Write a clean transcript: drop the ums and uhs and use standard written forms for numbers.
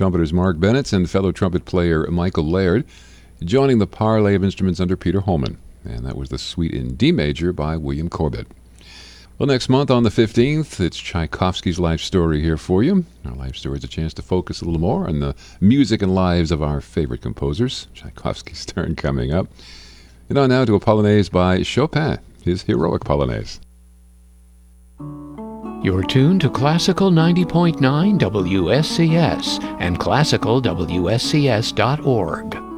trumpeters Mark Bennett and fellow trumpet player Michael Laird, joining the parley of instruments under Peter Holman. And that was the Suite in D major by William Corbett. Well, next month on the 15th, it's Tchaikovsky's life story here for you. Our life story is a chance to focus a little more on the music and lives of our favorite composers. Tchaikovsky's turn coming up. And on now to a Polonaise by Chopin, his heroic Polonaise. You're tuned to Classical 90.9 WSCS and classicalwscs.org.